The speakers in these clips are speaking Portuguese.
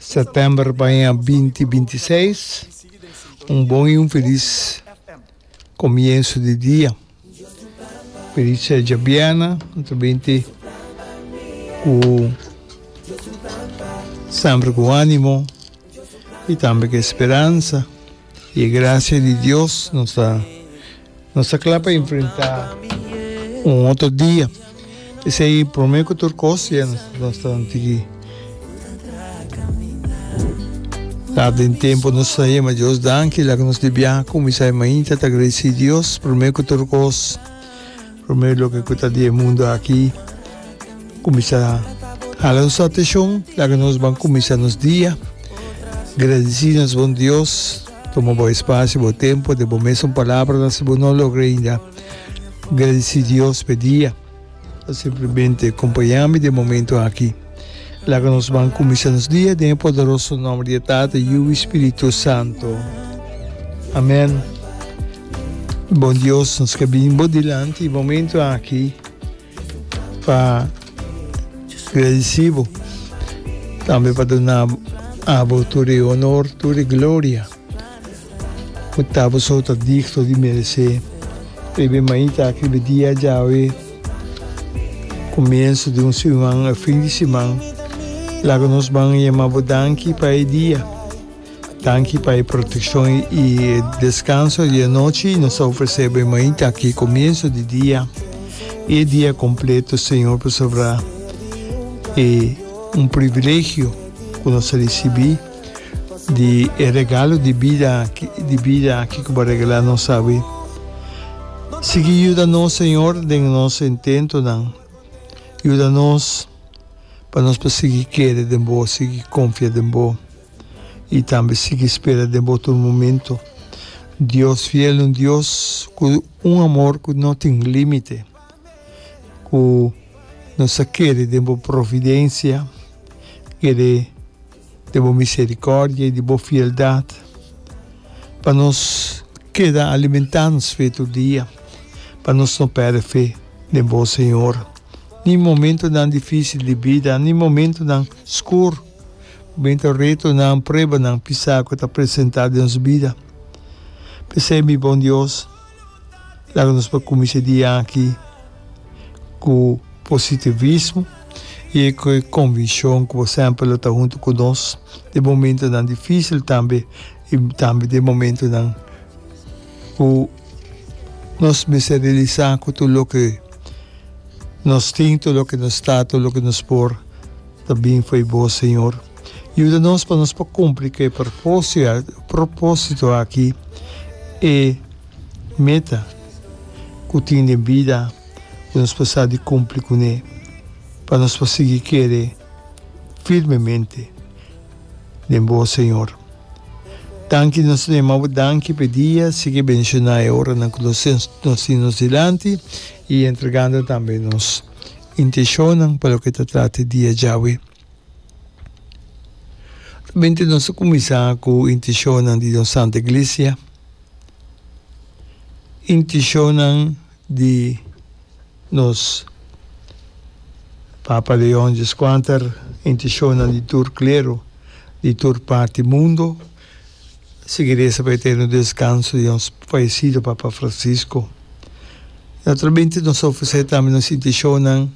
setembro para 2026. Bom e feliz começo de dia. Feliz seja Biana, também com sempre com ânimo e também com esperança e graça de Deus nos acaba para enfrentar outro dia. Esse aí prometo que turcos já nós estamos aqui. Cada tempo nós saímos, Deus danke, lá que nós devia começar ainda a agradecer a Deus, prometo que turcos, prometo que cada dia mundo aqui começar a nossa atenção, lá que nós vamos começar nos dias, agradecidos bom Deus, toma bom espaço, bom tempo, de bom mesmo palavra, se não logrei ainda, agradecer a Deus pedia, simplesmente acompanhar-me de momento aqui. Lá que nós vamos começar nos dias, em poderoso nome de Deus e o Espírito Santo. Amém. Bom Deus, nós queremos dilante e momento aqui para agradecer, também para dar a toda a honor, toda a glória. O tabo solta dicto de merecer. E bem mais aqui no dia já é começo de semana, fim de semana. Lá que nós vamos chamar danke para o dia, danke para a proteção e descanso de noite, nós oferecemos muito aqui começo de dia e dia completo, Senhor, para sobrar. É privilégio que nós recebemos de regalo de vida aqui que vai regalar nós sabe. Siga ajuda-nos, Senhor, de nosso intento, ajuda-nos para nós seguir querer de bom, seguir confiar de bom e também seguir esperar de bom todo momento. Deus fiel, Deus com amor que não tem limite, que nos quer de boa providência, quer de boa misericórdia e de boa fieldade, para nós quedar alimentar-nos feito o dia, para nós não perder fé de bom Senhor. Nem momento tão difícil de vida, nem momento tão escuro, momento reto, não prova, não pisar que está apresentado em nossa vida. Percebe, bom Deus, lá que nós podemos começar dia aqui com positivismo e com convicção que você sempre está junto conosco, de momento tão difícil também, e também de momento tão que nós me realizar com tudo o que nós temos, tudo o que nos está, tudo o que nos por, também foi bom, Senhor. E ajuda-nos para nós cumprir que propósito aqui e meta que tem em vida, que nós possamos de cumprir com ele, para nós conseguir querer firmemente de bom Senhor. Danke nós temos, danke pedia, siga mencionar a hora na que nós estamos delante e entregando também nos intencionam para o que trata dia Yahweh. Também nós começamos com a intenção de nossa Santa Igreja, intenção de nos Papa Leão XIV, intenção de todo clero, de toda parte do mundo, seguiremos para ter um descanso de nosso falecido Papa Francisco. Naturalmente, nós oferecemos também nossa intenção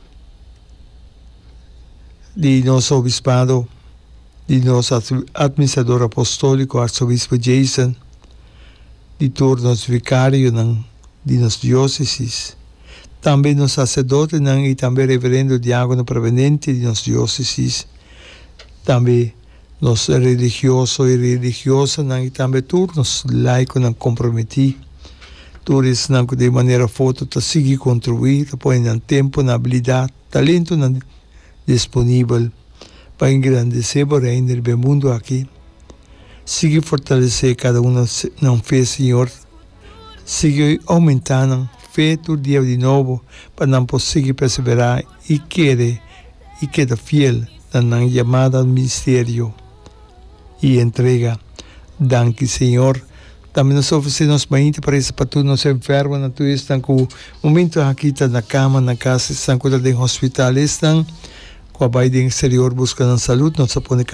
de nosso obispado, de nosso administrador apostólico, arcebispo Jason, de todos os vicários de nossas dióceses, também nos sacerdotes e também reverendo diácono proveniente de nossas dióceses, também nos religiosos e religiosas e também todos os laicos comprometidos. Todos de maneira foto a seguir contribuir, a pôr em tempo, na habilidade, talento disponível para engrandecer o reino do mundo aqui. Seguir fortalecer cada um na fé, Senhor. Seguir aumentando fé todo dia de novo, para não conseguir perseverar e querer e quedar fiel na chamada ao ministério e entrega. Danke, Senhor. Também nós oferecemos muito para isso, para todos os enfermos, na tua estão com o momento aqui, está na cama, na casa, estão com o hospital, estão com a baía exterior buscando saúde, nós